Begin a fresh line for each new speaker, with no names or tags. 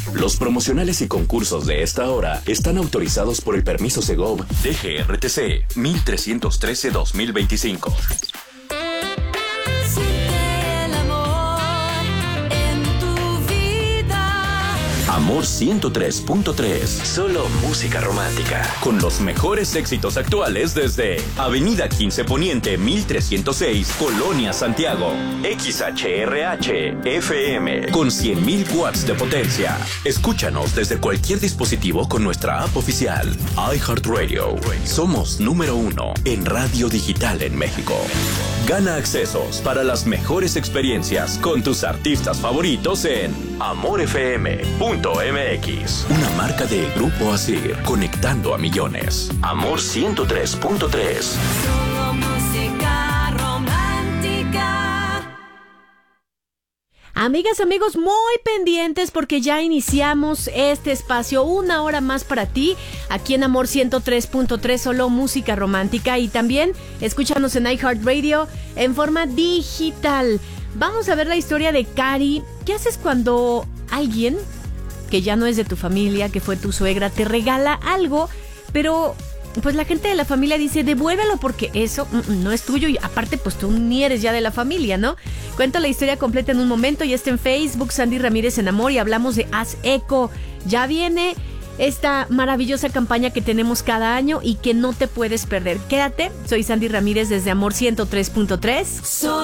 Los promocionales y concursos de esta hora están autorizados por el permiso Segov DGRTC 1313-2025. Amor 103.3. Solo música romántica. Con los mejores éxitos actuales desde Avenida 15 Poniente 1306, Colonia Santiago. XHRH FM con 100.000 watts de potencia. Escúchanos desde cualquier dispositivo con nuestra app oficial. iHeartRadio. Somos número 1 en radio digital en México. Gana accesos para las mejores experiencias con tus artistas favoritos en amorfm.mx. Una marca de Grupo Asir, conectando a millones. Amor 103.3.
Solo música romántica.
Amigas, amigos, muy pendientes porque ya iniciamos este espacio, una hora más para ti, aquí en Amor 103.3, solo música romántica, y también escúchanos en iHeartRadio en forma digital. Vamos a ver la historia de Cari. ¿Qué haces cuando alguien que ya no es de tu familia, que fue tu suegra, te regala algo, pero pues la gente de la familia dice, devuélvelo porque eso no es tuyo, y aparte pues tú ni eres ya de la familia, ¿no? Cuento la historia completa en un momento. Y está en Facebook, Sandy Ramírez en Amor, y hablamos de Haz Eco. Ya viene esta maravillosa campaña que tenemos cada año y que no te puedes perder. Quédate, soy Sandy Ramírez desde Amor 103.3.